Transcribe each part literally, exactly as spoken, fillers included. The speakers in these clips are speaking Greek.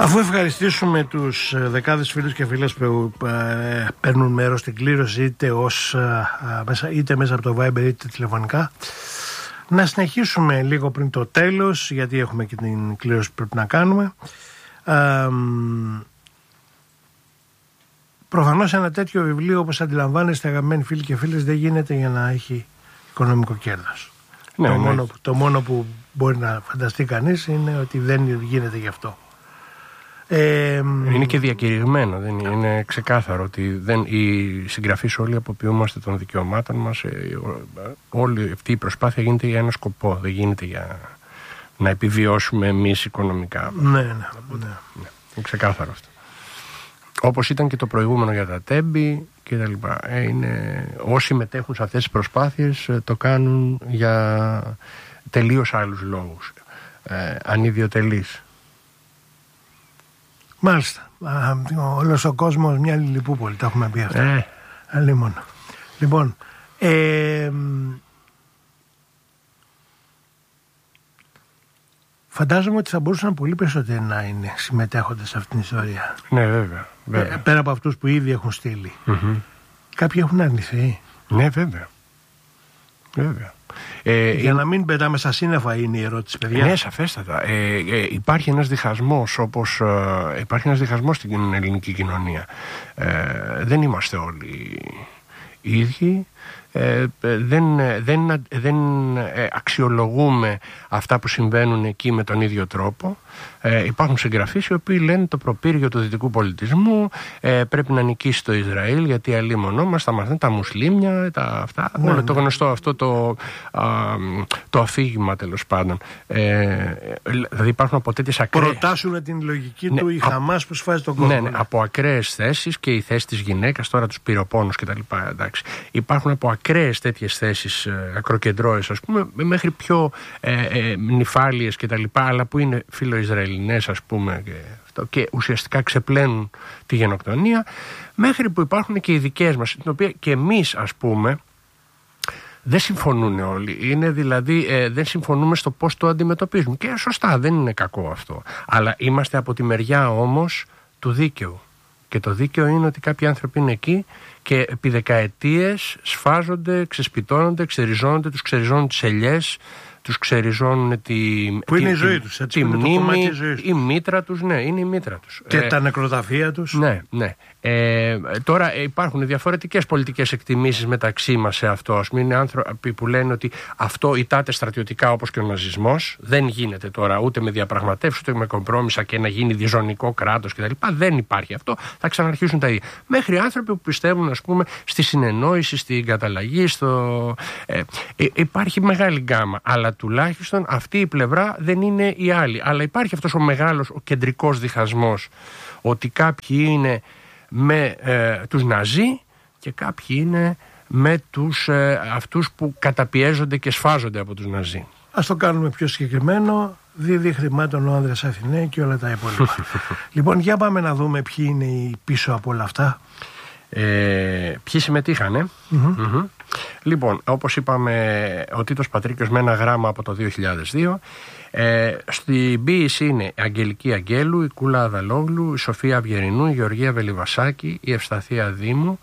Αφού ευχαριστήσουμε τους δεκάδες φίλους και φίλες που ε, παίρνουν μέρος στην κλήρωση είτε, ως, ε, είτε μέσα από το Viber είτε τηλεφωνικά, να συνεχίσουμε λίγο πριν το τέλος, γιατί έχουμε και την κλήρωση που πρέπει να κάνουμε. Ε, προφανώς ένα τέτοιο βιβλίο, όπως αντιλαμβάνεστε αγαπημένοι φίλοι και φίλες, δεν γίνεται για να έχει οικονομικό κέρδος. Ναι, το, ναι. Μόνο, το μόνο που μπορεί να φανταστεί κανείς είναι ότι δεν γίνεται γι' αυτό. Ε, είναι και διακηρυγμένο, δεν είναι, είναι ξεκάθαρο ότι δεν, οι συγγραφείς όλοι αποποιούμαστε των δικαιωμάτων μας. Ε, όλη αυτή η προσπάθεια γίνεται για ένα σκοπό, δεν γίνεται για να επιβιώσουμε εμείς οικονομικά. Ναι, ναι, ναι. ναι. Είναι ξεκάθαρο αυτό. Όπως ήταν και το προηγούμενο για τα τέμπη και τα λοιπά. Ε, είναι, όσοι μετέχουν σε αυτές τις προσπάθειες το κάνουν για τελείως άλλους λόγους. Ε, ανιδιοτελείς. Μάλιστα. Όλος ο κόσμος μια λιλιπούπολη, τα έχουμε πει αυτά. Ε. Αλλήμον. Λοιπόν, ε, φαντάζομαι ότι θα μπορούσαν πολύ περισσότεροι να είναι συμμετέχοντες σε αυτήν την ιστορία. Ναι, βέβαια. βέβαια. Ε, πέρα από αυτούς που ήδη έχουν στείλει. Mm-hmm. Κάποιοι έχουν αρνηθεί. Ναι, βέβαια. Βέβαια. Ε, Για να μην πετάμε στα σύννεφα είναι η ερώτηση, παιδιά. Ναι, σαφέστατα. Ε, ε, υπάρχει ένας διχασμός, όπως ε, υπάρχει ένας διχασμός στην ελληνική κοινωνία. Ε, δεν είμαστε όλοι ίδιοι. Ε, δεν, δεν, δεν αξιολογούμε αυτά που συμβαίνουν εκεί με τον ίδιο τρόπο. Ε, υπάρχουν συγγραφείς οι οποίοι λένε το προπύργιο του δυτικού πολιτισμού ε, πρέπει να νικήσει το Ισραήλ, γιατί αλλήμονό μας θα μαθαίνουν τα μουσλίμια, τα αυτά, ναι, όλο ναι. το γνωστό αυτό το, α, το αφήγημα τέλος πάντων. Ε, δηλαδή υπάρχουν από τέτοιες ακραίες... Προτάσουν την λογική ναι, του η Χαμάς που σφάζει τον κόσμο. Ναι, ναι, από ακραίες θέσεις και η θέση της γυναίκας, τώρα τους πήρε ο πόνος κτλ. Υπάρχουν από ακραίες τέτοιες θέσεις, ε, ακροκεντρώες ας πούμε, μέχρι πιο ε, ε, νυφάλιες κτλ. Αλλά που είναι φιλοϊσραηλινές ας πούμε και, αυτό, και ουσιαστικά ξεπλένουν τη γενοκτονία, μέχρι που υπάρχουν και οι δικές μας, την οποία και εμείς ας πούμε δεν συμφωνούν όλοι. Είναι δηλαδή, ε, δεν συμφωνούμε στο πώς το αντιμετωπίζουμε. Και σωστά, δεν είναι κακό αυτό. Αλλά είμαστε από τη μεριά όμως του δίκαιου. Και το δίκαιο είναι ότι κάποιοι άνθρωποι είναι εκεί και επί δεκαετίες σφάζονται, ξεσπιτώνονται, ξεριζώνονται, τους ξεριζώνουν τις ελιές, τους ξεριζώνουν τη, που τη, είναι η ζωή τη, τους, έτσι, τη μνήμη, τους. η μήτρα τους, ναι, είναι η μήτρα τους. Και ε, τα νεκροταφεία τους. Ναι, ναι. Ε, τώρα υπάρχουν διαφορετικές πολιτικές εκτιμήσεις μεταξύ μας σε αυτό. Ας πούμε, είναι άνθρωποι που λένε ότι αυτό ητάται στρατιωτικά όπως και ο ναζισμός. Δεν γίνεται τώρα ούτε με διαπραγματεύσεις ούτε με κομπρόμισα και να γίνει διζωνικό κράτος κτλ. Δεν υπάρχει αυτό. Θα ξαναρχίσουν τα ίδια. Μέχρι άνθρωποι που πιστεύουν, ας πούμε, στη συνεννόηση, στην καταλλαγή, στο. Ε, ε, υπάρχει μεγάλη γκάμα. Αλλά τουλάχιστον αυτή η πλευρά δεν είναι η άλλη. Αλλά υπάρχει αυτός ο μεγάλος, ο κεντρικός διχασμός. Ότι κάποιοι είναι με ε, τους Ναζί και κάποιοι είναι με τους, ε, αυτούς που καταπιέζονται και σφάζονται από τους Ναζί. Ας το κάνουμε πιο συγκεκριμένο. Δίδει χρημάτων ο άνδρας Αθηναί και όλα τα υπόλοιπα. Λοιπόν, για πάμε να δούμε ποιοι είναι οι πίσω από όλα αυτά. Ε, ποιοι συμμετείχανε. Mm-hmm. Mm-hmm. Λοιπόν, όπως είπαμε, ο Τίτος Πατρίκιος με ένα γράμμα από το δύο χιλιάδες δύο. Ε, στην ποίηση είναι Αγγελική Αγγέλου, η Κούλα Αδαλόγλου, η Σοφία Αυγερινού, η Γεωργία Βελιβασάκη, η Ευσταθία Δήμου,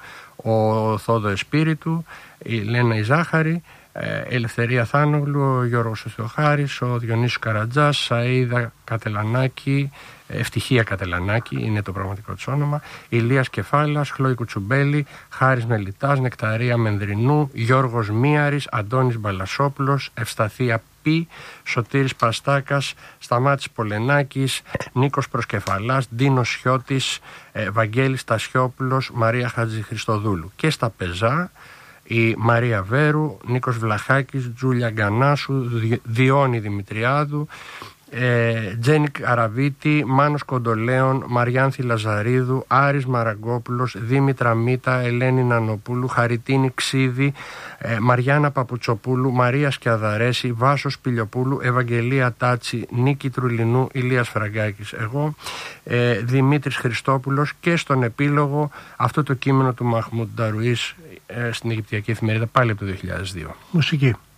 ο Θόδο Εσπύριτου, η Λένα Ιζάχαρη, ε, Ελευθερία Θάνογλου, ο Γιώργος Θεοχάρης, ο Διονύσης Καρατζάς, Σαΐδα Κατελανάκη, Ευτυχία Κατελανάκη είναι το πραγματικό της όνομα, Ηλίας Κεφάλας, Χλώη Κουτσουμπέλη, Χάρης Μελιτάς, Νεκταρία Μενδρινού, Γιώργος Μίαρης, Αντώνης Μπαλασόπουλος, Ευσταθία Πι, Σωτήρης Παστάκας, Σταμάτης Πολενάκης, Νίκος Προσκεφαλάς, Ντίνος Σιώτης, ε, Βαγγέλης Τασιόπουλος, Μαρία Χατζηχριστοδούλου. Και στα πεζά η Μαρία Βέρου, Νίκος Βλαχάκης, Τζούλια Γκανάσου, Διόνη Δημητριάδου, Ε, Τζένικ Αραβίτη, Μάνος Κοντολέων, Μαριάνθη Λαζαρίδου, Άρης Μαραγκόπουλος, Δήμητρα Μίτα, Ελένη Νανοπούλου, Χαριτίνη Ξίδη, ε, Μαριάννα Παπουτσοπούλου, Μαρία Σκιαδαρέση, Βάσος Πιλιοπούλου, Ευαγγελία Τάτσι, Νίκη Τρουλινού, Ηλίας Φραγκάκης, εγώ, ε, Δημήτρης Χριστόπουλος, και στον επίλογο αυτό το κείμενο του Μαχμούντ Νταρουής ε, στην Αιγυπτιακή Εφημερίδα, πάλι από το δύο χιλιάδες δύο. Μουσική.